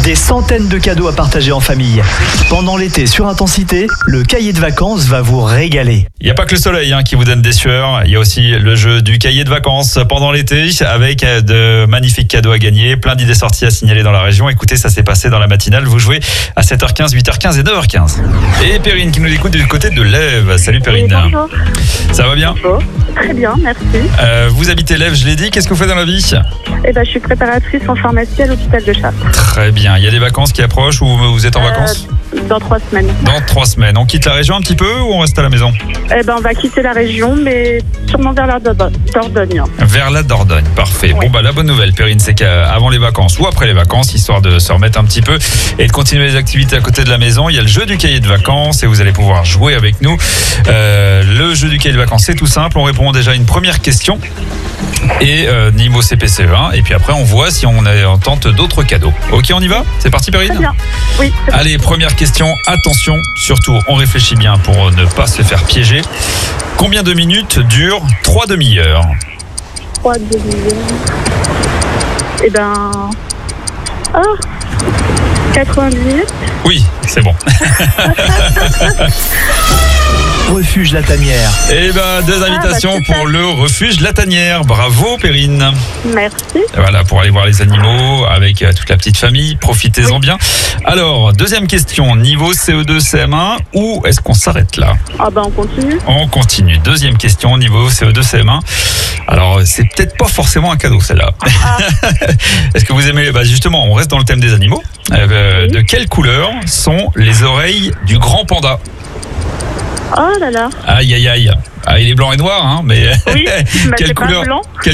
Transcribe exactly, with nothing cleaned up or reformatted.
Des centaines de cadeaux à partager en famille. Pendant l'été sur Intensité, le cahier de vacances va vous régaler. Il n'y a pas que le soleil hein, qui vous donne des sueurs, il y a aussi le jeu du cahier de vacances pendant l'été avec de magnifiques cadeaux à gagner, plein d'idées sorties à signaler dans la région. Écoutez, ça s'est passé dans la matinale, vous jouez à sept heures quinze, huit heures quinze et neuf heures quinze. Et Perrine qui nous écoute du côté de Lèves. Salut Perrine. Oui, bonjour. Ça va bien? Bonjour. Très bien, merci. euh, Vous habitez Lèves, je l'ai dit, qu'est-ce que vous faites dans la vie? Eh ben, je suis préparatrice en pharmacie à l'hôpital de Chartres. Très bien, il y a des vacances qui approchent ou vous êtes en Euh, vacances? Dans trois semaines. Dans trois semaines. On quitte la région un petit peu ou on reste à la maison? Eh ben, on va quitter la région, mais sûrement vers la Dordogne. Dordogne. Vers la Dordogne, parfait. Ouais. Bon bah la bonne nouvelle Perrine, c'est qu'avant les vacances ou après les vacances, histoire de se remettre un petit peu et de continuer les activités à côté de la maison, il y a le jeu du cahier de vacances et vous allez pouvoir jouer avec nous. Euh, le jeu du cahier de vacances, c'est tout simple, on répond déjà à une première question et euh, niveau C P C E un et puis après on voit si on, a, on tente d'autres cadeaux. Ok, on y va? C'est parti Perrine? Très bien. Oui. c'est Allez, première question, attention, surtout on réfléchit bien pour ne pas se faire piéger. Combien de minutes dure trois demi-heures? trois demi-heures. Eh ben. Oh quatre-vingt-dix minutes. Oui, c'est bon. Refuge La Tanière. Eh ben, deux invitations bah, super. pour le refuge La Tanière. Bravo Perrine. Merci. Voilà, pour aller voir les animaux avec euh, toute la petite famille. Profitez-en Oui. bien. Alors, deuxième question. Niveau C E deux, C M un, ou est-ce qu'on s'arrête là? Ah ben, on continue. On continue. Deuxième question. Niveau C E deux, C M un. Alors, c'est peut-être pas forcément un cadeau celle-là. Ah. Est-ce que vous aimez? Bah justement, on reste dans le thème des animaux. Euh, Oui. De quelle couleur sont les oreilles du grand panda? Oh là là. Aïe, aïe, aïe. Ah, il est blanc et noir, hein, mais Oui, bah, quelle c'est pas couleur? blanc.